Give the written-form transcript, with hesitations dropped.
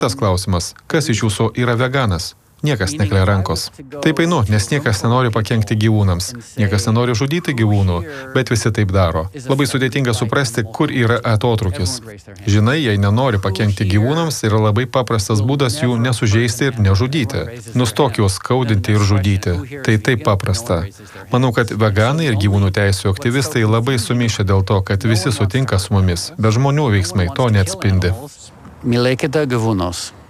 Tas klausimas, kas iš jūsų yra veganas? Niekas nekelia rankos. Taip einu, nes niekas nenori pakenkti gyvūnams. Niekas nenori žudyti gyvūnų, bet visi taip daro. Labai sudėtinga suprasti, kur yra atotrūkis. Žinai, jei nenori pakenkti gyvūnams, yra labai paprastas būdas jų nesužeisti ir nežudyti. Nustok juos skaudinti ir žudyti. Tai taip paprasta. Manau, kad veganai ir gyvūnų teisių aktyvistai labai sumišę dėl to, kad visi sutinka su mumis, bet žmonių veiksmai to neatspindi. Mylėkite gyvūnus.